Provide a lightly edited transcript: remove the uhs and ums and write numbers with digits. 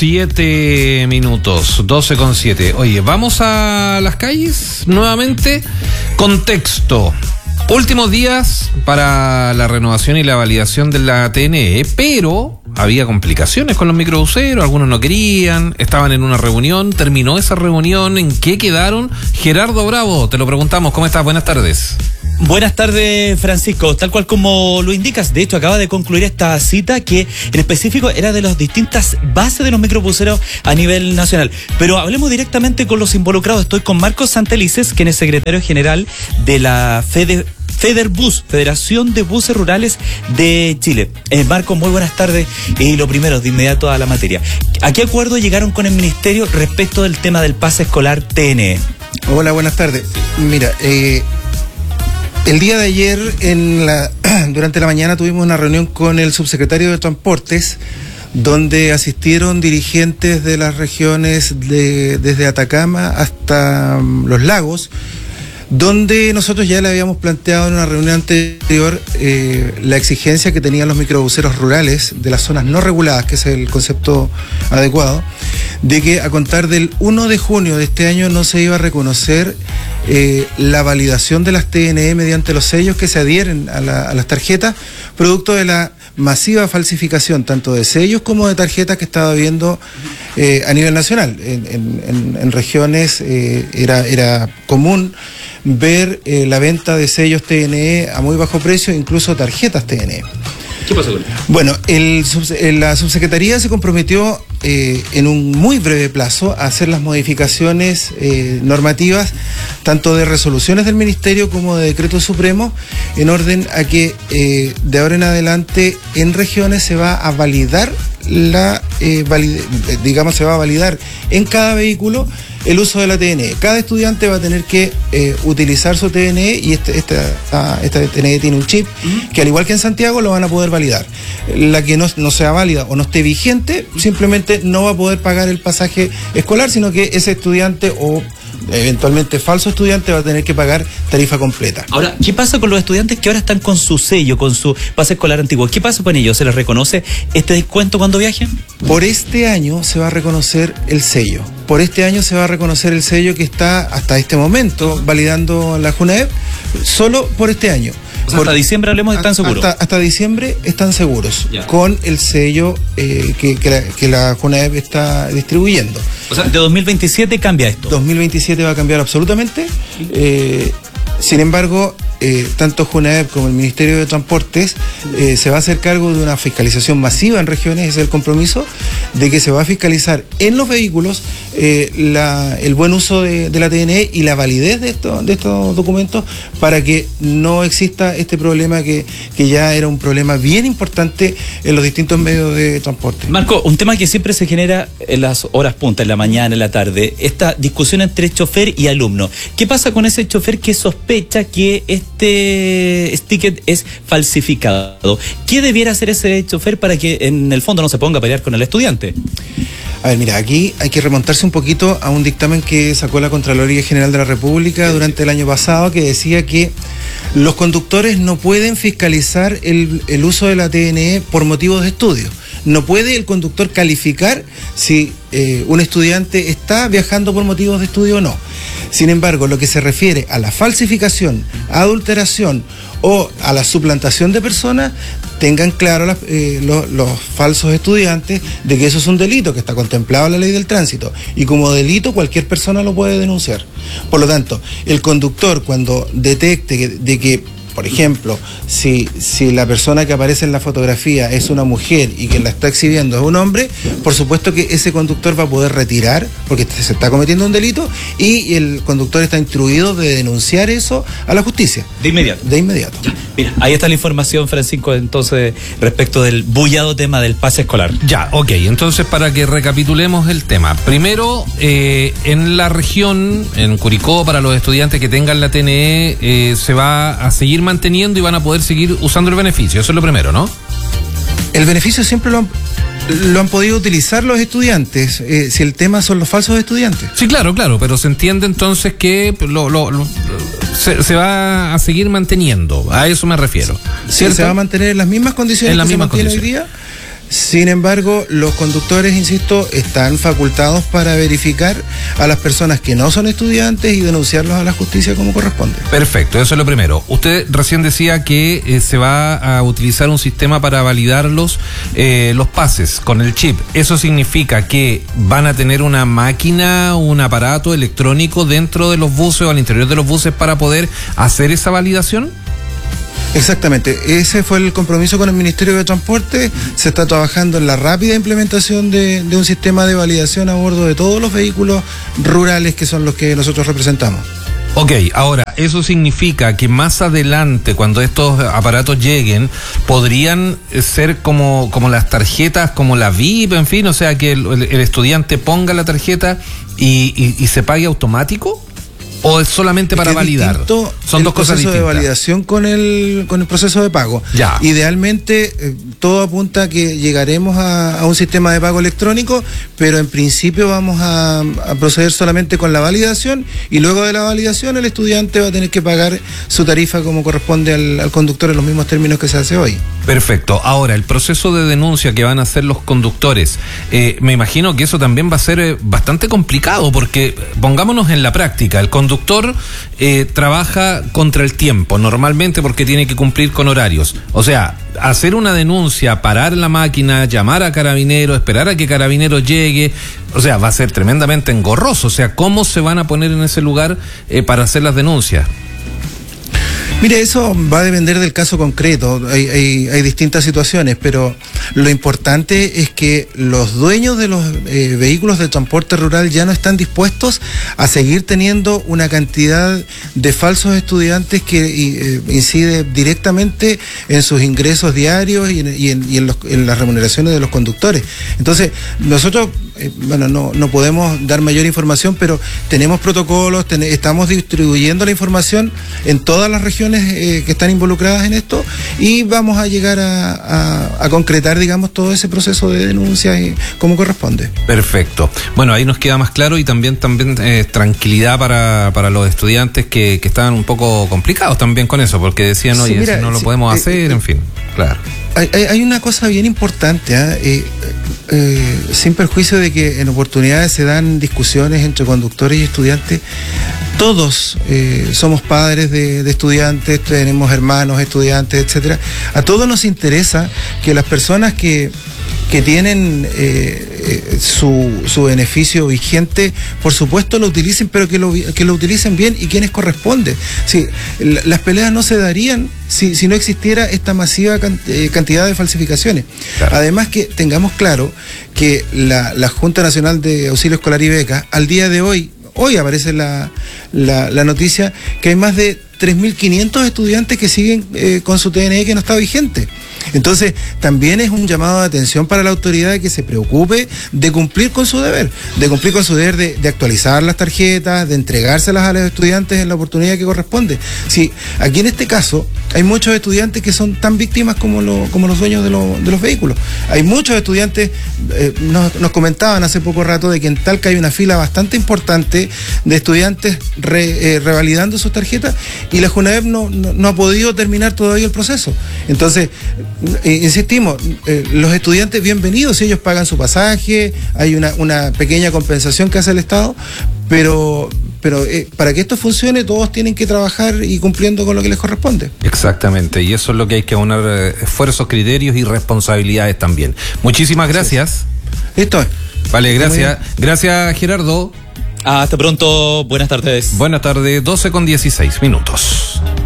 7 minutos, 12:07. Oye, vamos a las calles nuevamente. Contexto. Últimos días para la renovación y la validación de la TNE, pero había complicaciones con los microbuseros, algunos no querían, estaban en una reunión, terminó esa reunión, ¿en qué quedaron? Gerardo Bravo, te lo preguntamos, ¿cómo estás? Buenas tardes. Buenas tardes, Francisco. Tal cual como lo indicas, de hecho acaba de concluir esta cita que en específico era de las distintas bases de los microbuseros a nivel nacional. Pero hablemos directamente con los involucrados. Estoy con Marcos Santelices, quien es secretario general de la Federbus, Federación de Buses Rurales de Chile. Marcos, muy buenas tardes. Y lo primero, de inmediato a la materia. ¿A qué acuerdo llegaron con el Ministerio respecto del tema del pase escolar TNE? Hola, buenas tardes. Mira, el día de ayer, durante la mañana, tuvimos una reunión con el subsecretario de Transportes, donde asistieron dirigentes de las regiones desde Atacama hasta Los Lagos, donde nosotros ya le habíamos planteado en una reunión anterior la exigencia que tenían los microbuseros rurales de las zonas no reguladas, que es el concepto adecuado, de que a contar del 1 de junio de este año no se iba a reconocer la validación de las TNE mediante los sellos que se adhieren a las tarjetas, producto de la masiva falsificación tanto de sellos como de tarjetas que estaba habiendo a nivel nacional. En regiones era común ver la venta de sellos TNE a muy bajo precio, incluso tarjetas TNE. ¿Qué pasó con eso? Bueno, la subsecretaría se comprometió en un muy breve plazo a hacer las modificaciones normativas, tanto de resoluciones del Ministerio como de decretos supremos, en orden a que de ahora en adelante en regiones se va a validar se va a validar en cada vehículo el uso de la TNE. Cada estudiante va a tener que utilizar su TNE y esta TNE tiene un chip que, al igual que en Santiago, lo van a poder validar. La que no sea válida o no esté vigente simplemente no va a poder pagar el pasaje escolar, sino que ese estudiante o eventualmente falso estudiante va a tener que pagar tarifa completa. Ahora, ¿qué pasa con los estudiantes que ahora están con su sello, con su pase escolar antiguo? ¿Qué pasa con ellos? ¿Se les reconoce este descuento cuando viajen? Por este año se va a reconocer el sello. Por este año se va a reconocer el sello que está hasta este momento validando la JUNAEP, solo por este año. O sea, hasta diciembre hablemos, ¿están seguros? Hasta diciembre están seguros, ya, con el sello que la JUNAEP está distribuyendo. O sea, de 2027 cambia esto. 2027 va a cambiar absolutamente. Sin embargo, tanto JUNAEP como el Ministerio de Transportes se va a hacer cargo de una fiscalización masiva en regiones. Ese es el compromiso, de que se va a fiscalizar en los vehículos el buen uso de la TNE y la validez de estos documentos, para que no exista este problema que ya era un problema bien importante en los distintos medios de transporte. Marco, un tema que siempre se genera en las horas puntas, en la mañana, en la tarde, esta discusión entre chofer y alumno. ¿Qué pasa con ese chofer que sospecha que este ticket es falsificado? ¿Qué debiera hacer ese chofer para que en el fondo no se ponga a pelear con el estudiante? A ver, mira, aquí hay que remontarse un poquito a un dictamen que sacó la Contraloría General de la República durante el año pasado, que decía que los conductores no pueden fiscalizar el uso de la TNE por motivos de estudio. No puede el conductor calificar si un estudiante está viajando por motivos de estudio o no. Sin embargo, lo que se refiere a la falsificación, adulteración o a la suplantación de personas, tengan claro los falsos estudiantes de que eso es un delito que está contemplado en la ley del tránsito, y como delito cualquier persona lo puede denunciar. Por lo tanto, el conductor, cuando detecte de que, por ejemplo, si la persona que aparece en la fotografía es una mujer y quien la está exhibiendo es un hombre, por supuesto que ese conductor va a poder retirar, porque se está cometiendo un delito, y el conductor está instruido de denunciar eso a la justicia. De inmediato. De inmediato. Ya, mira, ahí está la información, Francisco, entonces, respecto del bullado tema del pase escolar. Ya, ok, entonces para que recapitulemos el tema. Primero, en la región, en Curicó, para los estudiantes que tengan la TNE, se va a seguir manteniendo y van a poder seguir usando el beneficio. Eso es lo primero, ¿no? El beneficio siempre lo han podido utilizar los estudiantes, si el tema son los falsos estudiantes. Sí, claro, pero se entiende entonces que se va a seguir manteniendo, a eso me refiero. Sí, se va a mantener en las mismas condiciones que se mantiene hoy día. Sin embargo, los conductores, insisto, están facultados para verificar a las personas que no son estudiantes y denunciarlos a la justicia como corresponde. Perfecto, eso es lo primero. Usted recién decía que se va a utilizar un sistema para validar los pases con el chip. ¿Eso significa que van a tener una máquina, un aparato electrónico dentro de los buses o al interior de los buses para poder hacer esa validación? Exactamente, ese fue el compromiso con el Ministerio de Transporte. Se está trabajando en la rápida implementación de un sistema de validación a bordo de todos los vehículos rurales que son los que nosotros representamos. Ok, ahora, eso significa que más adelante, cuando estos aparatos lleguen, podrían ser como las tarjetas, como la VIP, en fin, o sea, que el estudiante ponga la tarjeta y se pague automático. ¿O es solamente para validar? Son dos cosas distintas. El proceso de validación con el proceso de pago. Ya. Idealmente, todo apunta a que llegaremos a un sistema de pago electrónico, pero en principio vamos a proceder solamente con la validación y luego de la validación el estudiante va a tener que pagar su tarifa como corresponde al conductor en los mismos términos que se hace hoy. Perfecto. Ahora, el proceso de denuncia que van a hacer los conductores, me imagino que eso también va a ser bastante complicado porque, pongámonos en la práctica, el conductor trabaja contra el tiempo normalmente porque tiene que cumplir con horarios. O sea, hacer una denuncia, parar la máquina, llamar a Carabineros, esperar a que Carabineros llegue, o sea, va a ser tremendamente engorroso. O sea, ¿cómo se van a poner en ese lugar para hacer las denuncias? Mire, eso va a depender del caso concreto, hay distintas situaciones, pero lo importante es que los dueños de los vehículos de transporte rural ya no están dispuestos a seguir teniendo una cantidad de falsos estudiantes que incide directamente en sus ingresos diarios y en las remuneraciones de los conductores. Entonces, nosotros no podemos dar mayor información, pero tenemos protocolos, estamos distribuyendo la información en todas las regiones que están involucradas en esto y vamos a llegar a concretar, digamos, todo ese proceso de denuncia como corresponde. Perfecto. Bueno, ahí nos queda más claro y también tranquilidad para los estudiantes que estaban un poco complicados también con eso, porque decían, oye, mira, eso no lo podemos hacer, en fin, claro. Hay una cosa bien importante, sin perjuicio de que en oportunidades se dan discusiones entre conductores y estudiantes. Todos somos padres de estudiantes, tenemos hermanos estudiantes, etcétera. A todos nos interesa que las personas que tienen su beneficio vigente, por supuesto lo utilicen, pero que lo utilicen bien y quienes corresponde. Sí, las peleas no se darían si no existiera esta masiva cantidad de falsificaciones. Claro. Además que tengamos claro que la Junta Nacional de Auxilio Escolar y Becas, al día de hoy aparece la noticia que hay más de 3.500 estudiantes que siguen con su TNE que no está vigente. Entonces, también es un llamado de atención para la autoridad que se preocupe de cumplir con su deber, de actualizar las tarjetas, de entregárselas a los estudiantes en la oportunidad que corresponde. Sí, aquí en este caso hay muchos estudiantes que son tan víctimas como los dueños de los vehículos. Hay muchos estudiantes, nos comentaban hace poco rato de que en Talca hay una fila bastante importante de estudiantes revalidando sus tarjetas y la Junaep no ha podido terminar todavía el proceso. Entonces, insistimos, los estudiantes bienvenidos, si ellos pagan su pasaje, hay una pequeña compensación que hace el Estado, pero para que esto funcione todos tienen que trabajar y cumpliendo con lo que les corresponde. Exactamente, y eso es lo que hay que aunar, esfuerzos, criterios y responsabilidades también. Muchísimas gracias. Listo. Vale, gracias. Gracias, Gerardo. Hasta pronto, buenas tardes. Buenas tardes, 12:16 minutos.